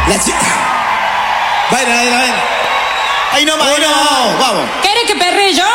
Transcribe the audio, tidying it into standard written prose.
La chica. Baila. Ahí nomás, vamos. ¿Querés que perre yo?